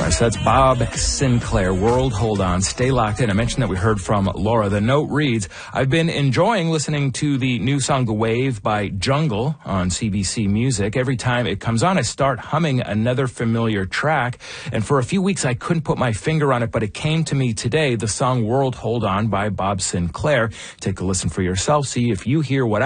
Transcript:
So that's Bob Sinclair, World Hold On. Stay locked in. I mentioned that we heard from Laura. The note reads, I've been enjoying listening to the new song The Wave by Jungle on CBC Music. Every time it comes on, I start humming another familiar track. And for a few weeks, I couldn't put my finger on it, but it came to me today, the song World Hold On by Bob Sinclair. Take a listen for yourself. See if you hear what